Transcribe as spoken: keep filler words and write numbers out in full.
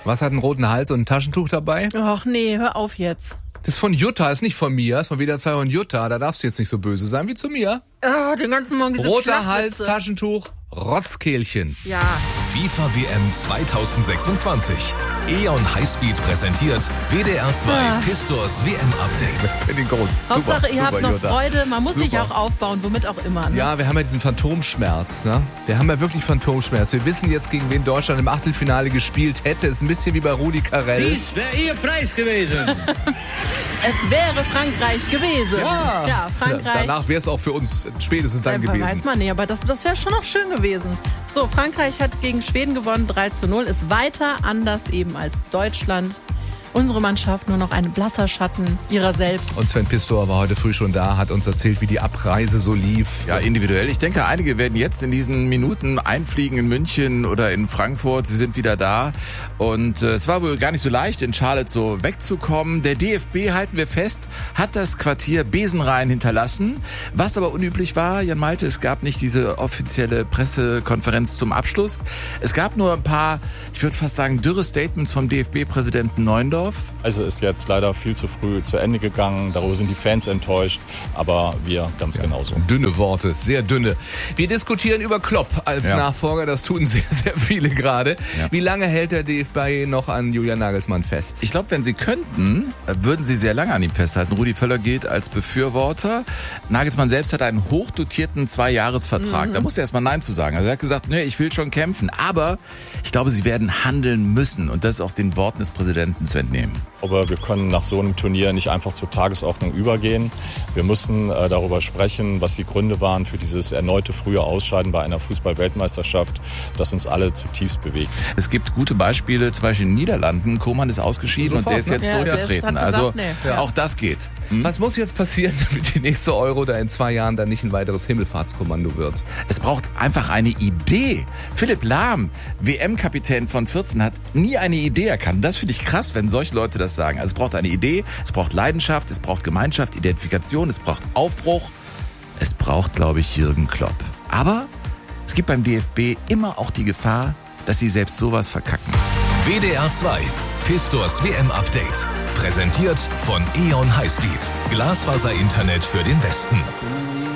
Was hat einen roten Hals und ein Taschentuch dabei? Ach nee, hör auf jetzt. Das ist von Jutta, ist nicht von mir, ist von W D R zwei und Jutta. Da darfst du jetzt nicht so böse sein wie zu mir. Oh, den ganzen Morgen diese Roter Hals, Flachwitze. Taschentuch, Rotzkehlchen. Ja. FIFA W M zwanzig sechsundzwanzig. E O N Highspeed präsentiert W D R zwei Ah. Pistors W M-Update. Für den Grund. Hauptsache, Super, ihr super, habt noch Jutta. Freude. Man muss sich Super. auch aufbauen, womit auch immer. Ne? Ja, wir haben ja diesen Phantomschmerz, ne? Wir haben ja wirklich Phantomschmerz. Wir wissen jetzt, gegen wen Deutschland im Achtelfinale gespielt hätte. Ist ein bisschen wie bei Rudi Carrell. Dies wäre Ihr Preis gewesen. Es wäre Frankreich gewesen. Ja. Ja, Frankreich. Danach wäre es auch für uns spätestens dann Ja, gewesen. weiß man nicht, aber das, das wäre schon noch schön gewesen. So, Frankreich hat gegen Schweden gewonnen, drei zu null, ist weiter anders eben als Deutschland. Unsere Mannschaft nur noch ein blasser Schatten ihrer selbst. Und Sven Pistor war heute früh schon da, hat uns erzählt, wie die Abreise so lief. Ja, individuell. Ich denke, einige werden jetzt in diesen Minuten einfliegen in München oder in Frankfurt. Sie sind wieder da. Und äh, es war wohl gar nicht so leicht, in Charlotte so wegzukommen. Der D F B, halten wir fest, hat das Quartier Besenrein hinterlassen. Was aber unüblich war, Jan Malte, es gab nicht diese offizielle Pressekonferenz zum Abschluss. Es gab nur ein paar, ich würde fast sagen, dürre Statements vom D F B-Präsidenten Neuendorf. Also ist jetzt leider viel zu früh zu Ende gegangen. Darüber sind die Fans enttäuscht, aber wir ganz ja. genauso. Dünne Worte, sehr dünne. Wir diskutieren über Klopp als ja. Nachfolger. Das tun sehr, sehr viele gerade. Ja. Wie lange hält der D F B noch an Julian Nagelsmann fest? Ich glaube, wenn sie könnten, würden sie sehr lange an ihm festhalten. Rudi Völler gilt als Befürworter. Nagelsmann selbst hat einen hochdotierten Zwei-Jahres-Vertrag. Mhm. Da muss er erstmal Nein zu sagen. Also er hat gesagt, nee, ich will schon kämpfen. Aber ich glaube, sie werden handeln müssen. Und das ist auch den Worten des Präsidenten zu entnehmen. Aber wir können nach so einem Turnier nicht einfach zur Tagesordnung übergehen. Wir müssen äh, darüber sprechen, was die Gründe waren für dieses erneute frühe Ausscheiden bei einer Fußball-Weltmeisterschaft, das uns alle zutiefst bewegt. Es gibt gute Beispiele, zum Beispiel in den Niederlanden. Koeman ist ausgeschieden Sofort, und der ist jetzt ne? zurückgetreten. Ja, also gesagt, nee. ja. auch das geht. Hm? Was muss jetzt passieren, damit die nächste Euro da in zwei Jahren dann nicht ein weiteres Himmelfahrtskommando wird? Es braucht einfach eine Idee. Philipp Lahm, W M-Kapitän von vierzehn, hat nie eine Idee erkannt. Das finde ich krass, wenn solche Leute das sagen. Also es braucht eine Idee, es braucht Leidenschaft, es braucht Gemeinschaft, Identifikation, es braucht Aufbruch. Es braucht, glaube ich, Jürgen Klopp. Aber es gibt beim D F B immer auch die Gefahr, dass sie selbst sowas verkacken. W D R zwei, Pistors W M-Update. Präsentiert von E O N Highspeed. Glasfaser-Internet für den Westen.